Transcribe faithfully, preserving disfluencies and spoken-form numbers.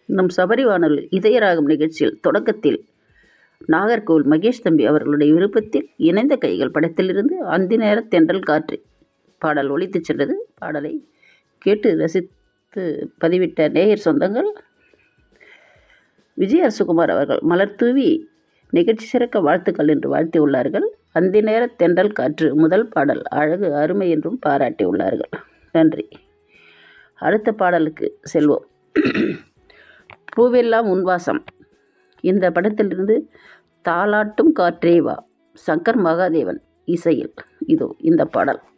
நம் சபரி வானொலி இதயராகம் நிகழ்ச்சியில் தொடக்கத்தில் நாகர்கோவில் மகேஷ் தம்பி அவர்களுடைய விருப்பத்தில் இணைந்த கைகள் படத்திலிருந்து அந்தி நேர தென்றல் காற்று பாடல் ஒலித்துச் சென்றது. பாடலை கேட்டு ரசித்து பதிவிட்ட நேயர் சொந்தங்கள் விஜய் அரசுகுமார் அவர்கள் மலர் தூவி நிகழ்ச்சி சிறக்க வாழ்த்துக்கள் என்று வாழ்த்தியுள்ளார்கள். அந்தி நேர தென்றல் காற்று முதல் பாடல் அழகு அருமை என்றும் பாராட்டியுள்ளார்கள். நன்றி. அடுத்த பாடலுக்கு செல்வோம். பூவெல்லாம் உன்வாசம் இந்த படத்திலிருந்து தாலாட்டும் காற்றே வா சங்கர் மகாதேவன் இசையில் இதோ இந்த பாடல்.